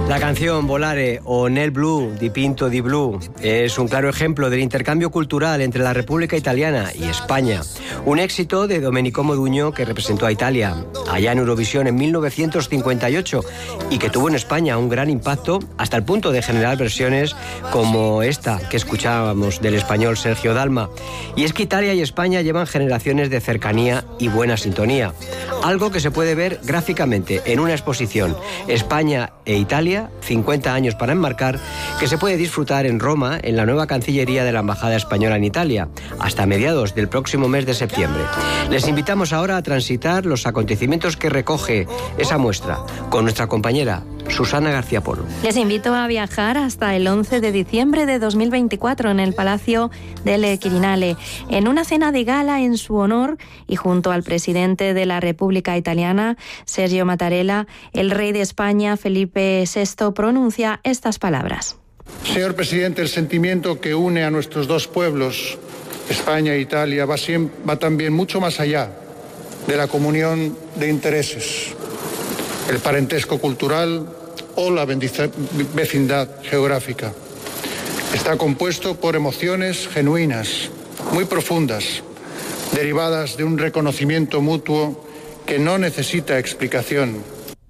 La canción Volare o Nel Blu dipinto di blu es un claro ejemplo del intercambio cultural entre la República Italiana y España. Un éxito de Domenico Modugno, que representó a Italia allá en Eurovisión en 1958 y que tuvo en España un gran impacto hasta el punto de generar versiones como esta que escuchábamos del español Sergio Dalma. Y es que Italia y España llevan generaciones de cercanía y buena sintonía. Algo que se puede ver gráficamente en una exposición España e Italia, 50 años para enmarcar, que se puede disfrutar en Roma, en la nueva Cancillería de la Embajada Española en Italia, hasta mediados del próximo mes de septiembre. Les invitamos ahora a transitar los acontecimientos que recoge esa muestra con nuestra compañera Susana García Polo. Les invito a viajar hasta el 11 de diciembre de 2024 en el Palacio del Quirinale, en una cena de gala en su honor y junto al presidente de la República Italiana, Sergio Mattarella, el rey de España, Felipe VI, pronuncia estas palabras. Señor presidente, el sentimiento que une a nuestros dos pueblos, España e Italia, va también mucho más allá de la comunión de intereses, el parentesco cultural o la vecindad geográfica. Está compuesto por emociones genuinas, muy profundas, derivadas de un reconocimiento mutuo que no necesita explicación.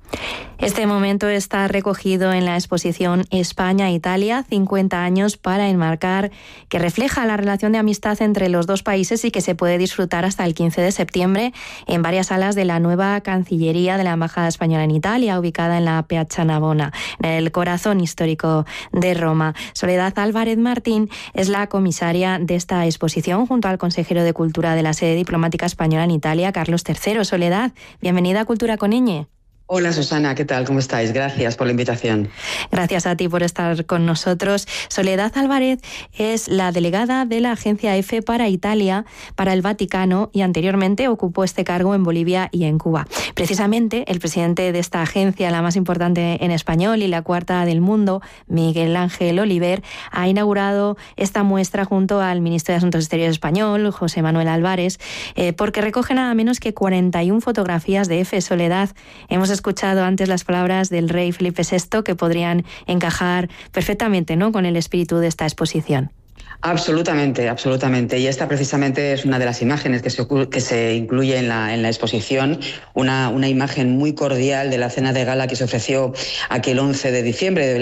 Este momento está recogido en la exposición España-Italia, 50 años para enmarcar, que refleja la relación de amistad entre los dos países y que se puede disfrutar hasta el 15 de septiembre en varias salas de la nueva Cancillería de la Embajada Española en Italia, ubicada en la Piazza Navona, en el corazón histórico de Roma. Soledad Álvarez Martín es la comisaria de esta exposición, junto al consejero de Cultura de la sede diplomática española en Italia, Carlos III. Soledad, bienvenida a Cultura con Ñ. Hola Susana, ¿qué tal? ¿Cómo estáis? Gracias por la invitación. Gracias a ti por estar con nosotros. Soledad Álvarez es la delegada de la Agencia EFE para Italia, para el Vaticano, y anteriormente ocupó este cargo en Bolivia y en Cuba. Precisamente el presidente de esta agencia, la más importante en español y la cuarta del mundo, Miguel Ángel Oliver, ha inaugurado esta muestra junto al ministro de Asuntos Exteriores español, José Manuel Álvarez, porque recoge nada menos que 41 fotografías de EFE. Soledad, hemos escuchado antes las palabras del rey Felipe VI que podrían encajar perfectamente, ¿no?, con el espíritu de esta exposición. Absolutamente, absolutamente. Y esta precisamente es una de las imágenes que se incluye en la exposición, una imagen muy cordial de la cena de gala que se ofreció aquel 11 de diciembre de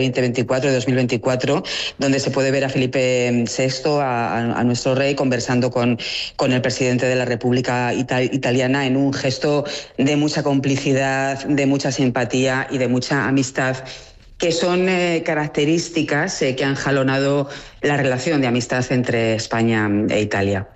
2024, donde se puede ver a Felipe VI, a nuestro rey, conversando con el presidente de la República Italiana en un gesto de mucha complicidad, de mucha simpatía y de mucha amistad, que son características que han jalonado la relación de amistad entre España e Italia.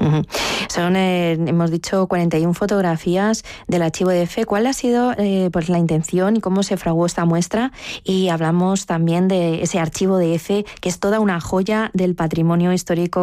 Son, hemos dicho, 41 fotografías del archivo de EFE. ¿Cuál ha sido pues la intención y cómo se fraguó esta muestra? Y hablamos también de ese archivo de EFE, que es toda una joya del patrimonio histórico